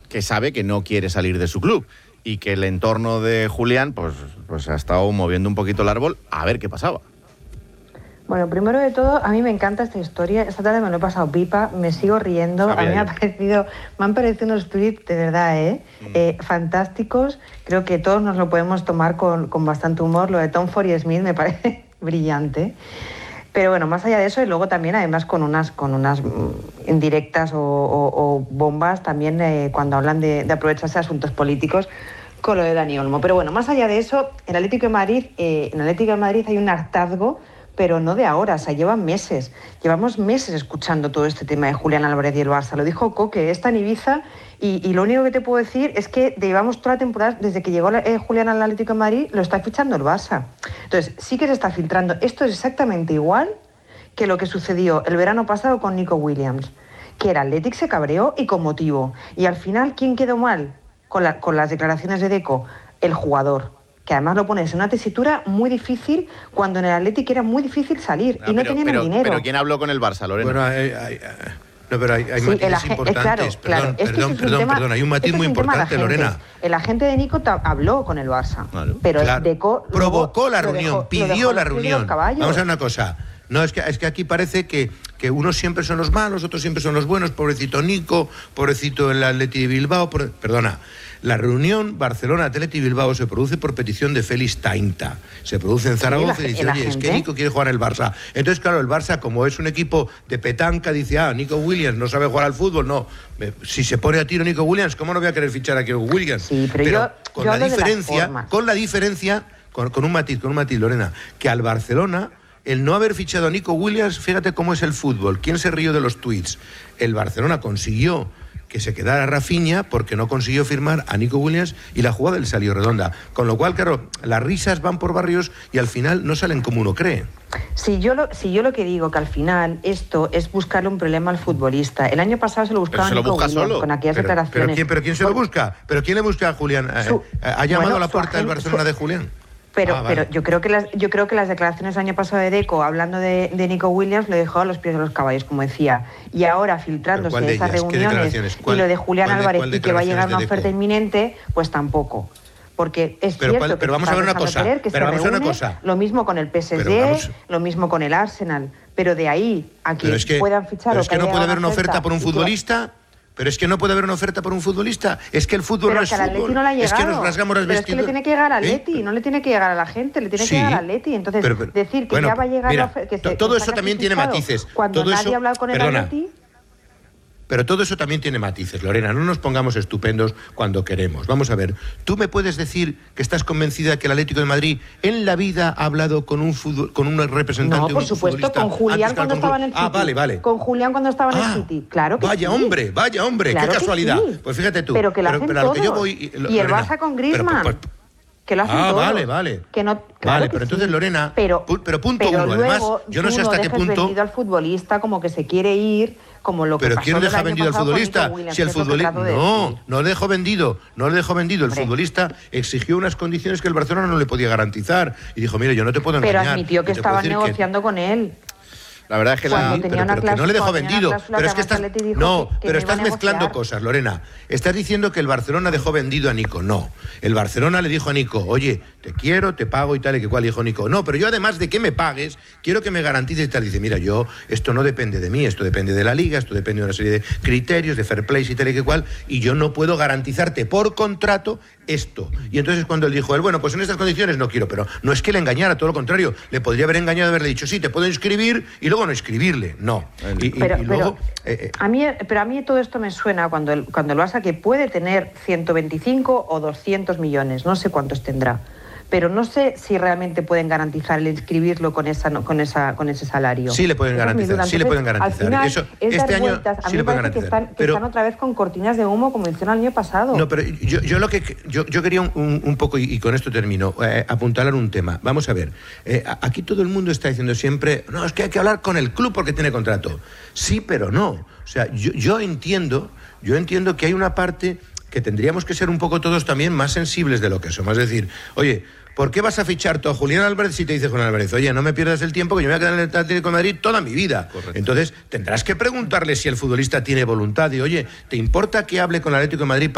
que sabe que no quiere salir de su club y que el entorno de Julián pues ha estado moviendo un poquito el árbol a ver qué pasaba. Bueno, primero de todo, a mí me encanta esta historia. Esta tarde me lo he pasado pipa, me sigo riendo. A mí me han parecido unos tweets de verdad, fantásticos. Creo que todos nos lo podemos tomar con bastante humor. Lo de Tom Ford y Smith me parece brillante. Pero bueno, más allá de eso, y luego también además con unas indirectas o bombas también cuando hablan de aprovecharse de asuntos políticos con lo de Dani Olmo. Pero bueno, más allá de eso, en el Atlético de Madrid hay un hartazgo, pero no de ahora, o sea, llevamos meses escuchando todo este tema de Julián Álvarez y el Barça. Lo dijo Coque, está en Ibiza, y lo único que te puedo decir es que llevamos toda la temporada, desde que llegó Julián al Atlético de Madrid, lo está fichando el Barça. Entonces, sí que se está filtrando. Esto es exactamente igual que lo que sucedió el verano pasado con Nico Williams, que el Athletic se cabreó y con motivo. Y al final, ¿quién quedó mal con las declaraciones de Deco? El jugador, que además lo pones en una tesitura muy difícil cuando en el Athletic era muy difícil salir y no tenían el dinero. Pero ¿quién habló con el Barça, Lorena? Bueno, pero hay matices importantes. Perdón, hay un matiz muy importante, Lorena. El agente de Nico habló con el Barça, pero Deco provocó la reunión, pidió la reunión. Vamos a ver una cosa. No, es que aquí parece que unos siempre son los malos, otros siempre son los buenos. Pobrecito Nico, pobrecito el Atleti de Bilbao. Perdona, la reunión Barcelona-Atleti-Bilbao se produce por petición de Félix Tainta. Se produce en Zaragoza y dice, oye, es que Nico quiere jugar el Barça. Entonces, claro, el Barça, como es un equipo de petanca, dice, Nico Williams no sabe jugar al fútbol. No, si se pone a tiro Nico Williams, ¿cómo no voy a querer fichar a Nico Williams? Sí, pero con la diferencia, con un matiz, Lorena, que al Barcelona, el no haber fichado a Nico Williams, fíjate cómo es el fútbol. ¿Quién se rió de los tuits? El Barcelona consiguió que se quedara Rafinha porque no consiguió firmar a Nico Williams y la jugada le salió redonda. Con lo cual, claro, las risas van por barrios y al final no salen como uno cree. Si yo lo que digo, que al final esto es buscarle un problema al futbolista. El año pasado se lo buscaba a Nico Williams solo, con aquellas declaraciones. ¿Pero quién se lo busca? ¿Pero quién le busca a Julián? ¿Ha llamado a la puerta del Barcelona de Julián? Pero yo creo que las declaraciones del año pasado de Deco, hablando de Nico Williams, lo dejó a los pies de los caballos, como decía. Y ahora, filtrándose esas reuniones y lo de Julián Álvarez y que va a llegar una oferta inminente, pues tampoco. Porque es cierto pero vamos a ver una cosa. Lo mismo con el PSG, lo mismo con el Arsenal. Pero de ahí a que puedan fichar pero es que no puede haber una oferta por un futbolista. Pero es que no puede haber una oferta por un futbolista. Es que el fútbol no es fútbol. No es que nos rasgamos las vestiduras. Es que le tiene que llegar al Atleti, no le tiene que llegar a la gente, le tiene que llegar al Atleti. Entonces, decir que ya va a llegar la oferta... Todo eso también tiene matices. Cuando nadie ha hablado con el Atleti... Pero todo eso también tiene matices, Lorena. No nos pongamos estupendos cuando queremos. Vamos a ver, ¿tú me puedes decir que estás convencida que el Atlético de Madrid en la vida ha hablado con un representante de un futbolista? No, por supuesto, con Julián cuando estaba en el City. Vale. Con Julián cuando estaba en el City, claro que vaya sí. Vaya hombre, claro qué casualidad. Sí. Pues fíjate tú. Pero que lo hacen pero todos. A lo que yo voy, y el Barça con Griezmann. Que lo hacen todos. Vale. Que no, claro pero entonces, sí. Lorena, pero punto uno. Luego, además, yo no sé hasta qué punto... vendido al futbolista como que se quiere ir, como lo que pero pasó ¿quién deja vendido al futbolista? Si el futbolista no lo dejó vendido. El futbolista exigió unas condiciones que el Barcelona no le podía garantizar y dijo, mira, yo no te puedo engañar. Pero admitió que estaban negociando con él. La verdad es que pero no le dejó vendido. Pero es que estás mezclando cosas, Lorena. Estás diciendo que el Barcelona dejó vendido a Nico. No. El Barcelona le dijo a Nico, oye, te quiero, te pago y tal y que cual. Dijo Nico, no, pero yo además de que me pagues, quiero que me garantices y tal. Dice, mira, esto no depende de mí, esto depende de la Liga, esto depende de una serie de criterios, de fair play y tal y que cual, y yo no puedo garantizarte por contrato esto. Y entonces cuando él dijo, bueno, pues en estas condiciones no quiero, pero no es que le engañara, todo lo contrario, le podría haber engañado de haberle dicho, sí, te puedo inscribir y luego no escribirle, no. A mí todo esto me suena cuando el Barça, que puede tener 125 o 200 millones, no sé cuántos tendrá, pero no sé si realmente pueden garantizar el inscribirlo con ese salario. Sí le pueden garantizar, sí le pueden garantizar. Al final, eso es este dar año vueltas. A sí mí le me pueden parece garantizar. que están otra vez con cortinas de humo como hicieron el año pasado. No, pero yo quería un poco, y con esto termino, apuntalar un tema. Vamos a ver, aquí todo el mundo está diciendo siempre, no, es que hay que hablar con el club porque tiene contrato. Sí, pero no. O sea, yo entiendo que hay una parte que tendríamos que ser un poco todos también más sensibles de lo que somos. Es decir, oye, ¿por qué vas a fichar tú a Julián Álvarez si te dice Julián Álvarez, oye, no me pierdas el tiempo que yo me voy a quedar en el Atlético de Madrid toda mi vida? Correcto. Entonces tendrás que preguntarle si el futbolista tiene voluntad y, oye, ¿te importa que hable con el Atlético de Madrid